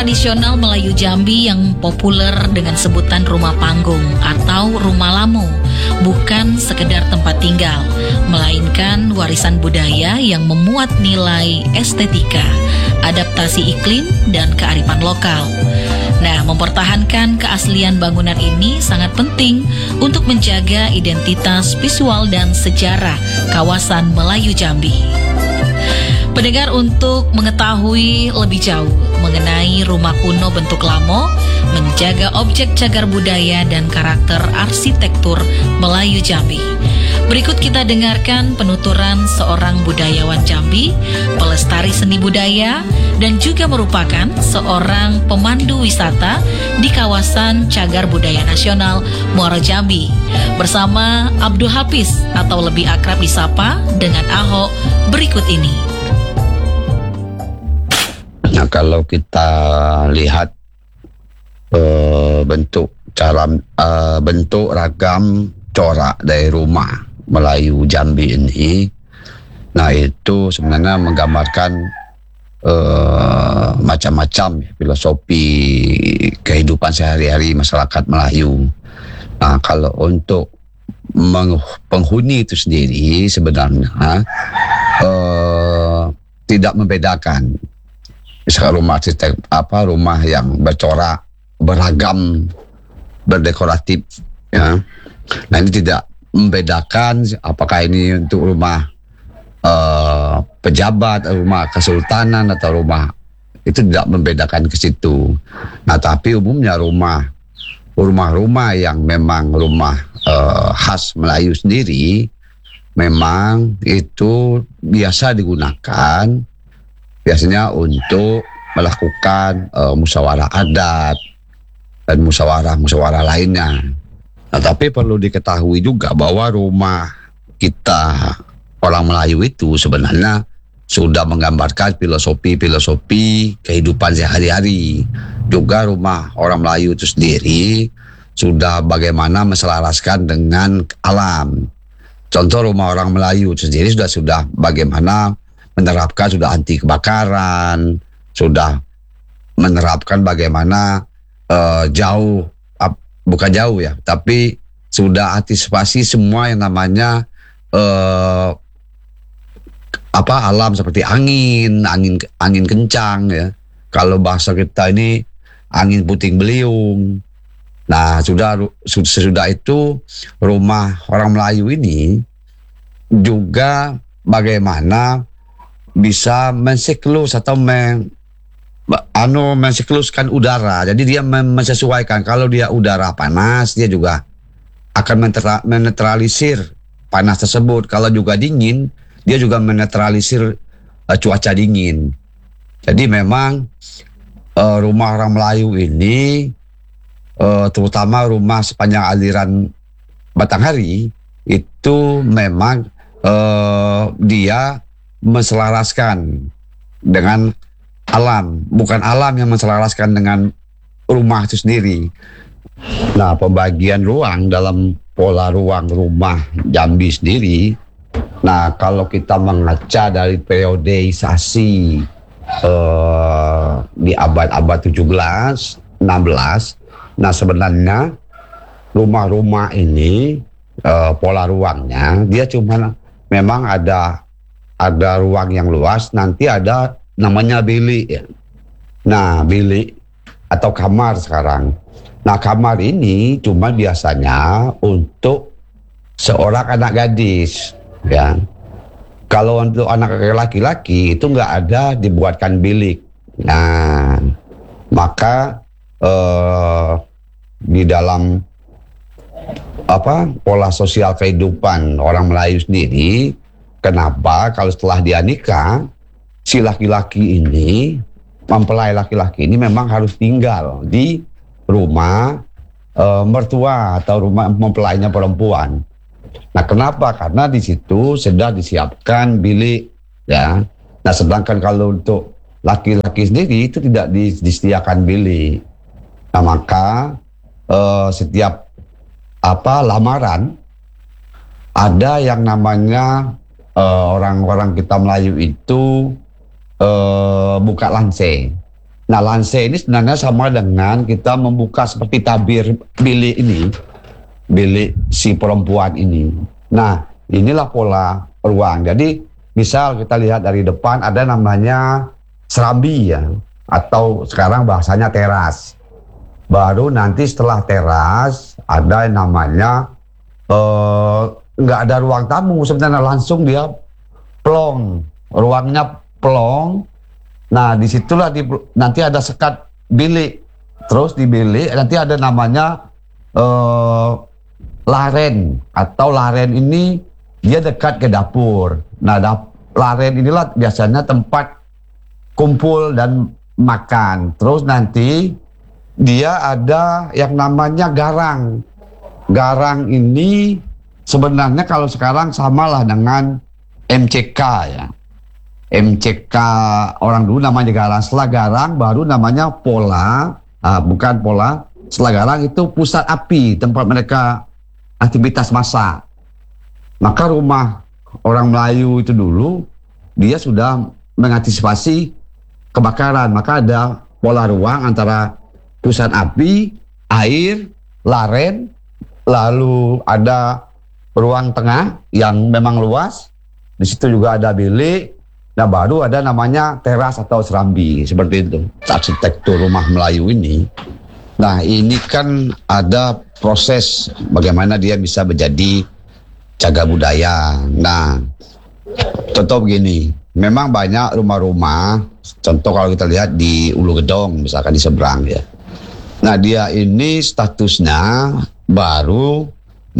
Tradisional Melayu Jambi yang populer dengan sebutan rumah panggung atau rumah lamu bukan sekedar tempat tinggal, melainkan warisan budaya yang memuat nilai estetika, adaptasi iklim, dan kearifan lokal. Nah, mempertahankan keaslian bangunan ini sangat penting untuk menjaga identitas visual dan sejarah kawasan Melayu Jambi. Pendengar, untuk mengetahui lebih jauh mengenai rumah kuno bentuk lamo, menjaga objek cagar budaya dan karakter arsitektur Melayu Jambi, berikut kita dengarkan penuturan seorang budayawan Jambi, pelestari seni budaya, dan juga merupakan seorang pemandu wisata di kawasan Cagar Budaya Nasional Muaro Jambi, bersama Abdul Hafiz atau lebih akrab disapa dengan Ahok berikut ini. Nah, kalau kita lihat bentuk ragam corak dari rumah Melayu Jambi ini, nah itu sebenarnya menggambarkan macam-macam filosofi kehidupan sehari-hari masyarakat Melayu. Nah, kalau untuk penghuni itu sendiri sebenarnya tidak membedakan. Misalkan rumah yang bercorak, beragam, berdekoratif, ya. Nah, ini tidak membedakan apakah ini untuk rumah pejabat, rumah kesultanan atau rumah, itu tidak membedakan ke situ. Nah, tapi umumnya rumah-rumah yang memang rumah khas Melayu sendiri, memang itu biasa digunakan biasanya untuk melakukan musyawarah adat dan musyawarah lainnya. Nah, tapi perlu diketahui juga bahwa rumah kita orang Melayu itu sebenarnya sudah menggambarkan filosofi kehidupan sehari-hari. Juga rumah orang Melayu itu sendiri sudah bagaimana menselaraskan dengan alam. Contoh rumah orang Melayu itu sendiri sudah bagaimana menerapkan, sudah anti kebakaran, sudah menerapkan bagaimana bukan jauh ya, tapi sudah antisipasi semua yang namanya alam seperti angin kencang ya. Kalau bahasa kita ini angin puting beliung. Nah, sudah itu rumah orang Melayu ini juga bagaimana bisa mensiklus atau mensikluskan udara. Jadi dia menyesuaikan. Kalau dia udara panas, dia juga akan menetralisir panas tersebut. Kalau juga dingin, dia juga menetralisir cuaca dingin. Jadi memang rumah orang Melayu ini, terutama rumah sepanjang aliran Batanghari, itu memang dia menselaraskan dengan alam, bukan alam yang menselaraskan dengan rumah itu sendiri. Nah, pembagian ruang dalam pola ruang rumah Jambi sendiri, nah kalau kita mengaca dari periodisasi di abad-abad 17, 16, nah sebenarnya rumah-rumah ini pola ruangnya dia cuma memang ada ruang yang luas, nanti ada namanya bilik ya. Nah, bilik atau kamar sekarang. Nah, kamar ini cuma biasanya untuk seorang anak gadis ya. Kalau untuk anak laki-laki itu nggak ada dibuatkan bilik. Nah, maka di dalam pola sosial kehidupan orang Melayu sendiri, kenapa kalau setelah dia nikah, si laki-laki ini, mempelai laki-laki ini memang harus tinggal di rumah mertua atau rumah mempelainya perempuan. Nah, kenapa? Karena di situ sudah disiapkan bilik, ya. Nah, sedangkan kalau untuk laki-laki sendiri itu tidak disediakan bilik. Nah, maka setiap lamaran ada yang namanya orang-orang kita Melayu itu buka lanse. Nah, lanse ini sebenarnya sama dengan kita membuka seperti tabir bilik ini, bilik si perempuan ini. Nah, inilah pola ruang. Jadi, misal kita lihat dari depan ada namanya serambi ya, atau sekarang bahasanya teras. Baru nanti setelah teras ada yang namanya nggak ada ruang tamu, sebenarnya langsung dia plong, ruangnya plong. Nah, disitulah nanti ada sekat bilik. Terus di bilik nanti ada namanya laren. Atau laren ini dia dekat ke dapur. Nah, laren inilah biasanya tempat kumpul dan makan. Terus nanti dia ada yang namanya garang. Garang ini sebenarnya kalau sekarang samalah dengan MCK ya. MCK orang dulu namanya garang, setelah garang baru namanya pola, bukan pola, setelah garang itu pusat api, tempat mereka aktivitas masak. Maka rumah orang Melayu itu dulu, dia sudah mengantisipasi kebakaran, maka ada pola ruang antara pusat api, air, laren, lalu ada ruang tengah yang memang luas, di situ juga ada bilik. Nah, baru ada namanya teras atau serambi, seperti itu arsitektur rumah Melayu ini. Nah, ini kan ada proses bagaimana dia bisa menjadi cagar budaya. Nah, contoh begini, memang banyak rumah-rumah, contoh kalau kita lihat di Ulu Gedong misalkan di seberang ya. Nah, dia ini statusnya baru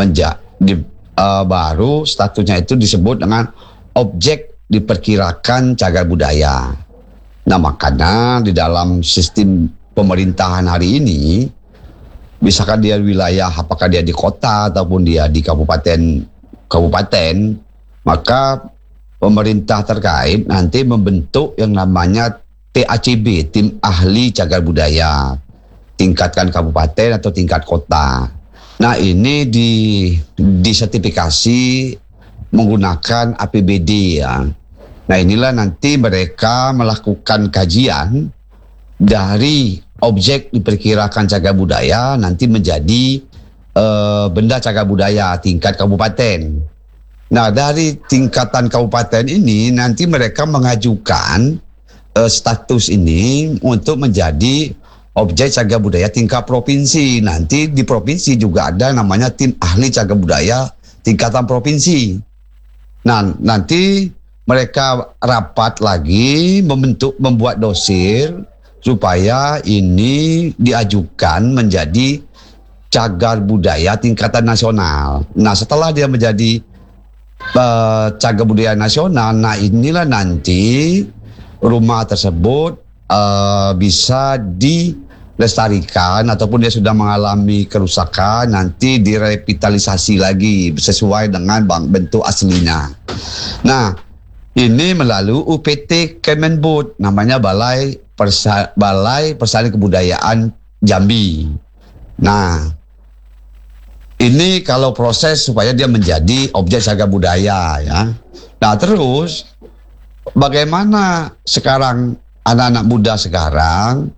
baru statusnya itu disebut dengan objek diperkirakan cagar budaya. Nah, makanya di dalam sistem pemerintahan hari ini, misalkan dia wilayah, apakah dia di kota ataupun dia di kabupaten, maka pemerintah terkait nanti membentuk yang namanya TACB, Tim Ahli Cagar Budaya, tingkatkan kabupaten atau tingkat kota. Nah, ini disertifikasi menggunakan APBD ya. Nah, inilah nanti mereka melakukan kajian dari objek diperkirakan cagar budaya nanti menjadi benda cagar budaya tingkat kabupaten. Nah, dari tingkatan kabupaten ini nanti mereka mengajukan status ini untuk menjadi objek cagar budaya tingkat provinsi. Nanti di provinsi juga ada namanya tim ahli cagar budaya tingkatan provinsi. Nah, nanti mereka rapat lagi membuat dosir supaya ini diajukan menjadi cagar budaya tingkatan nasional. Nah, setelah dia menjadi cagar budaya nasional, nah inilah nanti rumah tersebut bisa dilestarikan ataupun dia sudah mengalami kerusakan, nanti direvitalisasi lagi sesuai dengan bentuk aslinya. Nah, ini melalui UPT Kemenbud, namanya Balai Persalinan Kebudayaan Jambi. Nah, ini kalau proses supaya dia menjadi objek cagar budaya ya. Nah, terus bagaimana sekarang anak-anak muda sekarang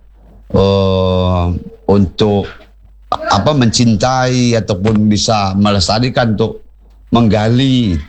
untuk mencintai ataupun bisa melestarikan untuk menggali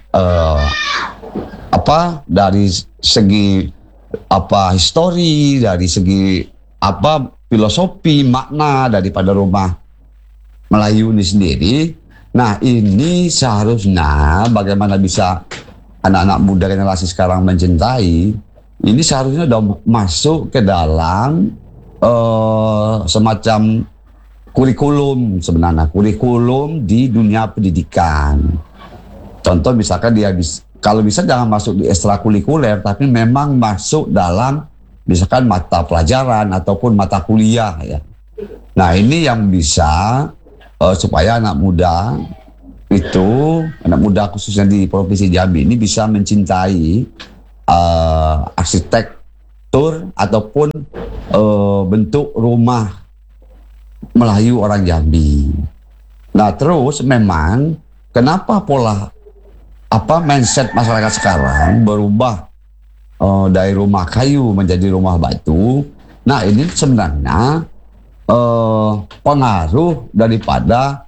dari segi histori, dari segi filosofi, makna daripada rumah Melayu ini sendiri. Nah, ini seharusnya bagaimana bisa anak-anak muda generasi sekarang mencintai, ini seharusnya sudah masuk ke dalam semacam kurikulum sebenarnya, kurikulum di dunia pendidikan. Contoh misalkan kalau bisa jangan masuk di ekstrakurikuler, tapi memang masuk dalam misalkan mata pelajaran ataupun mata kuliah ya. Nah, ini yang bisa supaya anak muda khususnya di Provinsi Jambi ini bisa mencintai arsitektur ataupun bentuk rumah Melayu orang Jambi. Nah, terus memang kenapa pola mindset masyarakat sekarang berubah dari rumah kayu menjadi rumah batu? Nah ini sebenarnya pengaruh daripada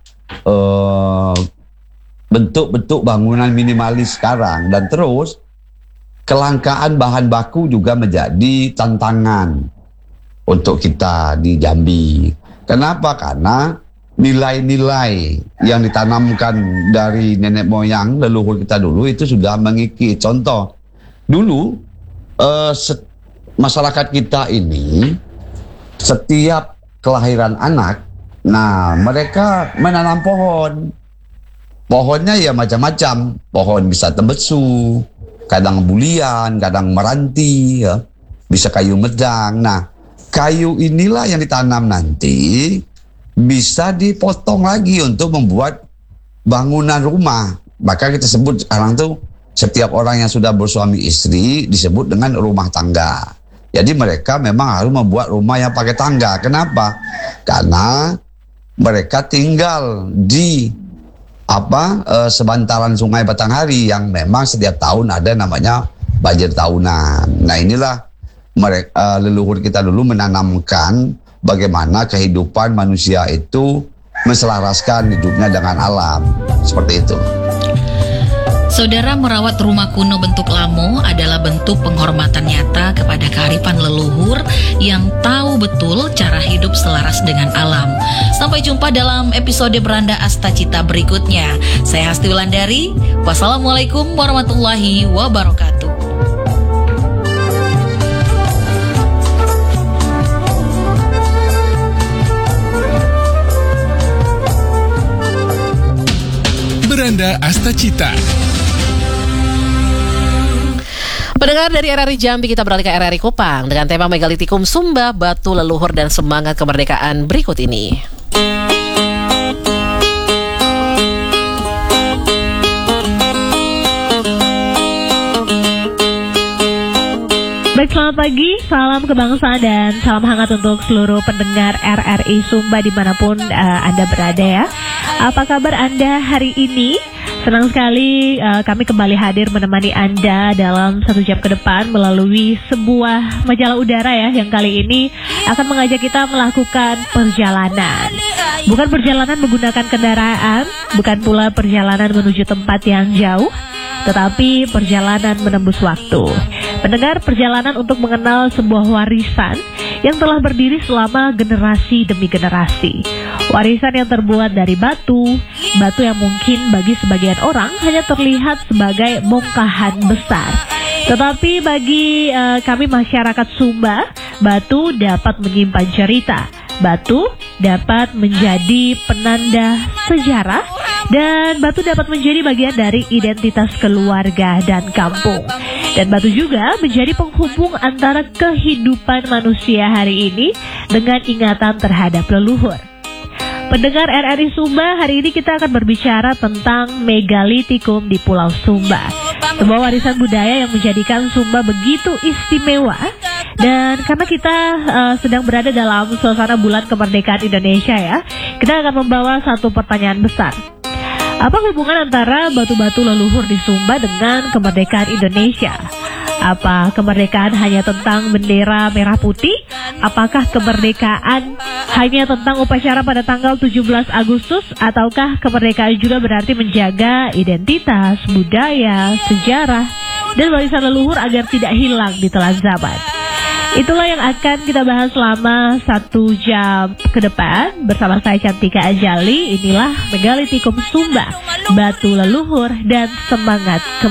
bentuk-bentuk bangunan minimalis sekarang, dan terus kelangkaan bahan baku juga menjadi tantangan untuk kita di Jambi. Kenapa? Karena nilai-nilai yang ditanamkan dari nenek moyang leluhur kita dulu itu sudah mengikis. Contoh, dulu masyarakat kita ini setiap kelahiran anak, nah mereka menanam pohon. Pohonnya ya macam-macam. Pohon bisa tembesu, kadang bulian, kadang meranti, ya. Bisa kayu medang. Nah, kayu inilah yang ditanam nanti bisa dipotong lagi untuk membuat bangunan rumah. Maka kita sebut sekarang tuh setiap orang yang sudah bersuami istri disebut dengan rumah tangga. Jadi mereka memang harus membuat rumah yang pakai tangga. Kenapa? Karena mereka tinggal di sebantaran Sungai Batanghari yang memang setiap tahun ada namanya banjir tahunan. Nah inilah mereka leluhur kita dulu menanamkan bagaimana kehidupan manusia itu menselaraskan hidupnya dengan alam. Seperti itu. Saudara, merawat rumah kuno bentuk Lamo adalah bentuk penghormatan nyata kepada kearifan leluhur yang tahu betul cara hidup selaras dengan alam. Sampai jumpa dalam episode Beranda Astacita berikutnya. Saya Hasti Wulandari. Wassalamualaikum warahmatullahi wabarakatuh. Beranda Astacita. Pendengar dari RRI Jambi, kita beralih ke RRI Kupang dengan tema Megalitikum Sumba, Batu Leluhur dan Semangat Kemerdekaan berikut ini. Baik, selamat pagi, salam kebangsaan dan salam hangat untuk seluruh pendengar RRI Sumba dimanapun Anda berada ya. Apa kabar Anda hari ini? Senang sekali kami kembali hadir menemani Anda dalam 1 jam ke depan melalui sebuah majalah udara ya, yang kali ini akan mengajak kita melakukan perjalanan. Bukan perjalanan menggunakan kendaraan, bukan pula perjalanan menuju tempat yang jauh, tetapi perjalanan menembus waktu. Mendengar perjalanan untuk mengenal sebuah warisan yang telah berdiri selama generasi demi generasi. Warisan yang terbuat dari batu yang mungkin bagi sebagian orang hanya terlihat sebagai bongkahan besar. Tetapi bagi kami masyarakat Sumba, batu dapat menyimpan cerita. Batu dapat menjadi penanda sejarah, dan batu dapat menjadi bagian dari identitas keluarga dan kampung. Dan batu juga menjadi penghubung antara kehidupan manusia hari ini dengan ingatan terhadap leluhur. Pendengar RRI Sumba, hari ini kita akan berbicara tentang Megalitikum di Pulau Sumba. Sebuah warisan budaya yang menjadikan Sumba begitu istimewa. Dan karena kita sedang berada dalam suasana bulan kemerdekaan Indonesia ya, kita akan membawa satu pertanyaan besar. Apa hubungan antara batu-batu leluhur di Sumba dengan kemerdekaan Indonesia? Apa kemerdekaan hanya tentang bendera merah putih? Apakah kemerdekaan hanya tentang upacara pada tanggal 17 Agustus? Ataukah kemerdekaan juga berarti menjaga identitas, budaya, sejarah, dan warisan leluhur agar tidak hilang di telan zaman? Itulah yang akan kita bahas selama 1 jam ke depan bersama saya Cantika Ajali. Inilah Megalitikum Sumba, Batu Leluhur dan Semangat Kemerdekaan.